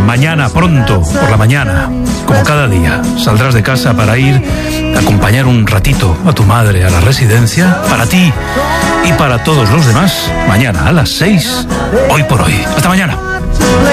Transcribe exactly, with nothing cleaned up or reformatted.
mañana, pronto, por la mañana, como cada día, saldrás de casa para ir a acompañar un ratito a tu madre a la residencia, para ti y para todos los demás, mañana a las seis, hoy por hoy. Hasta mañana.